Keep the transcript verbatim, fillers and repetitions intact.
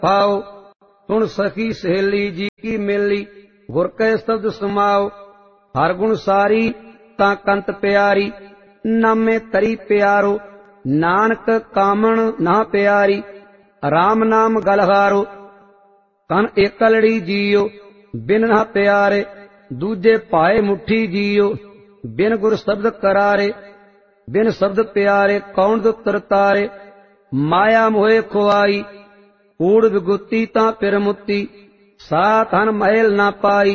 पाओ। सुन सखी सहेली जी की मेली, गुर कै शब्द समाओ। हर गुण सारी तां कंत प्यारी, नामे तरी प्यारो। नानक कामण ना प्यारी, राम नाम गलहारो। कन एकलड़ी जियो, बिन ना प्यारे। दूजे पाए मुट्ठी जियो, बिन गुर शब्द करारे। बिन शब्द प्यारे कौन दुख तरतारे। माया मोहे खुआई, कूड़ विगुती तां पिर मुती। साथ हन महल ना पाई,